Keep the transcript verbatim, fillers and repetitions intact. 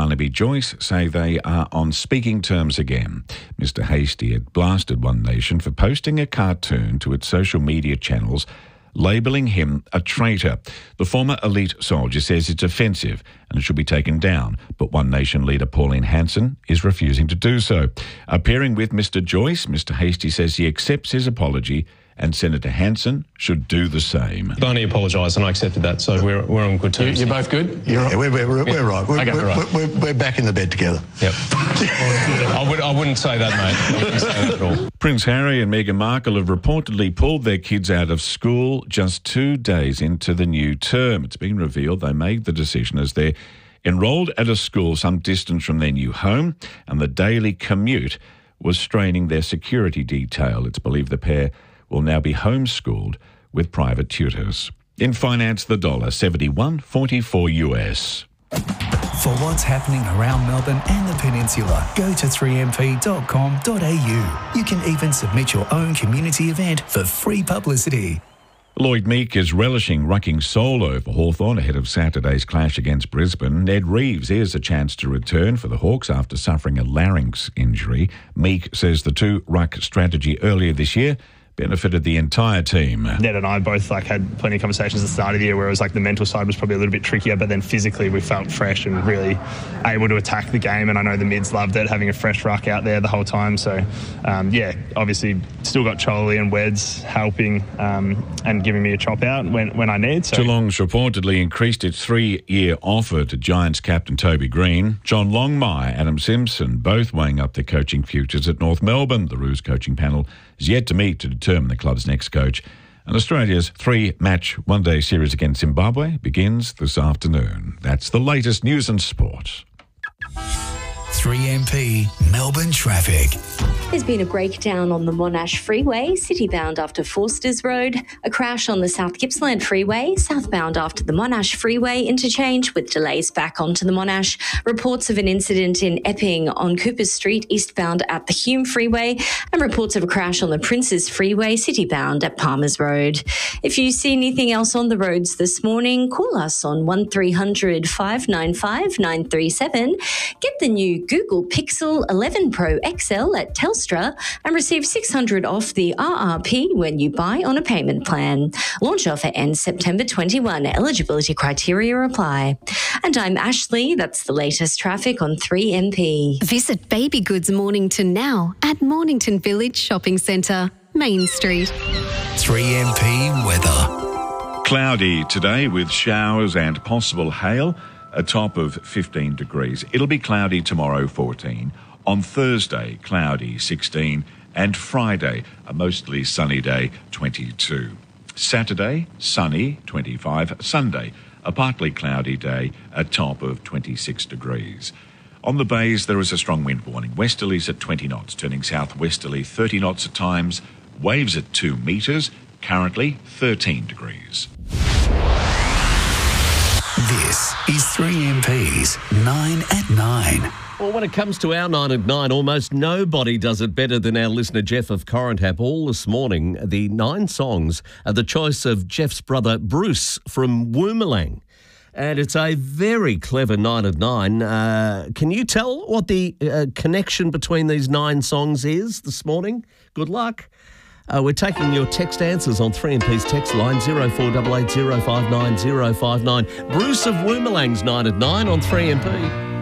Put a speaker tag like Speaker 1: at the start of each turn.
Speaker 1: Barnaby Joyce say they are on speaking terms again. Mister Hastie had blasted One Nation for posting a cartoon to its social media channels labelling him a traitor. The former elite soldier says it's offensive and it should be taken down, but One Nation leader Pauline Hanson is refusing to do so. Appearing with Mister Joyce, Mister Hastie says he accepts his apology and Senator Hanson should do the same.
Speaker 2: Barney apologised and I accepted that, so we're we're on good terms.
Speaker 3: You're both good?
Speaker 4: You're yeah, right. we're, we're, we're,
Speaker 2: yeah.
Speaker 4: we're right. We're,
Speaker 2: okay,
Speaker 4: we're,
Speaker 2: right.
Speaker 4: We're, we're, we're back in the bed together.
Speaker 2: Yep. I, would, I wouldn't say that, mate. I wouldn't say that at all.
Speaker 1: Prince Harry and Meghan Markle have reportedly pulled their kids out of school just two days into the new term. It's been revealed they made the decision as they're enrolled at a school some distance from their new home, and the daily commute was straining their security detail. It's believed the pair will now be homeschooled with private tutors. In finance, the dollar seventy-one forty-four U S.
Speaker 5: For what's happening around Melbourne and the Peninsula, go to three m p dot com dot a u. You can even submit your own community event for free publicity.
Speaker 1: Lloyd Meek is relishing rucking solo for Hawthorn ahead of Saturday's clash against Brisbane. Ned Reeves is a chance to return for the Hawks after suffering a larynx injury. Meek says the two ruck strategy earlier this year benefited the entire team.
Speaker 6: Ned and I both like had plenty of conversations at the start of the year where it was like the mental side was probably a little bit trickier, but then physically we felt fresh and really able to attack the game. And I know the mids loved it, having a fresh ruck out there the whole time. So, um, yeah, obviously still got Charlie and Weds helping um, and giving me a chop out when, when I need. So.
Speaker 1: Geelong's reportedly increased its three-year offer to Giants captain Toby Green. John Longmire, Adam Simpson, both weighing up their coaching futures at North Melbourne. The Roos coaching panel is yet to meet to determine the club's next coach. And Australia's three-match one-day series against Zimbabwe begins this afternoon. That's the latest news and sport.
Speaker 5: three M P Melbourne traffic.
Speaker 7: There's been a breakdown on the Monash Freeway, citybound after Forsters Road, a crash on the South Gippsland Freeway, southbound after the Monash Freeway interchange with delays back onto the Monash, reports of an incident in Epping on Coopers Street, eastbound at the Hume Freeway, and reports of a crash on the Princes Freeway, citybound at Palmers Road. If you see anything else on the roads this morning, call us on one three hundred five nine five nine three seven. Get the new Google Pixel eleven Pro X L at Telstra and receive six hundred dollars off the R R P when you buy on a payment plan. Launch offer ends September twenty-first. Eligibility criteria apply. And I'm Ashley. That's the latest traffic on three M P.
Speaker 8: Visit Baby Goods Mornington now at Mornington Village Shopping Centre, Main Street.
Speaker 5: three M P weather.
Speaker 1: Cloudy today with showers and possible hail, a top of fifteen degrees. It'll be cloudy tomorrow, fourteen. On Thursday, cloudy, sixteen. And Friday, a mostly sunny day, twenty-two. Saturday, sunny, twenty-five. Sunday, a partly cloudy day, a top of twenty-six degrees. On the bays, there is a strong wind warning. Westerlies at twenty knots, turning southwesterly thirty knots at times. Waves at two metres, currently thirteen degrees.
Speaker 5: This is three M P's nine at nine.
Speaker 9: Well, when it comes to our nine at nine, almost nobody does it better than our listener Jeff of Correntap. All this morning, the nine songs are the choice of Jeff's brother Bruce from Woomerlang. And it's a very clever nine at nine. Uh, can you tell what the uh, connection between these nine songs is this morning? Good luck. Uh, we're taking your text answers on three M P's text line zero four eight eight zero five nine zero five nine. Bruce of Woomerlang's nine at nine on three M P.